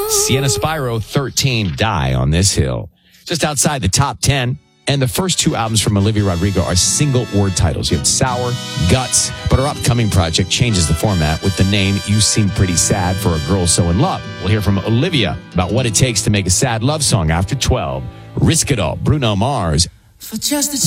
Sienna Spyro, 13, Die on This Hill. Just outside the top 10. And the first two albums from Olivia Rodrigo are single word titles. You have Sour, Guts, but her upcoming project changes the format with the name You Seem Pretty Sad for a Girl So in Love. We'll hear from Olivia about what it takes to make a sad love song after 12. Risk It All, Bruno Mars. For just a